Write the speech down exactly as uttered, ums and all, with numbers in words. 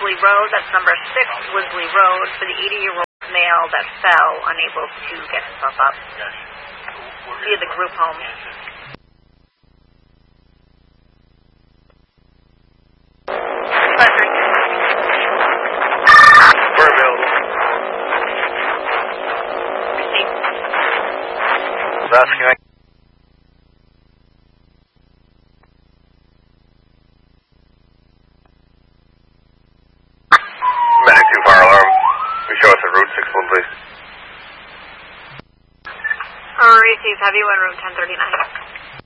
Woodley Road. That's number six Woodley Road for the eighty-year-old male that fell, unable to get himself up via the group home. We're available. Received. That's correct. Medic two fire alarm. We show us at route six one, please. Received. Have you in room ten thirty-nine.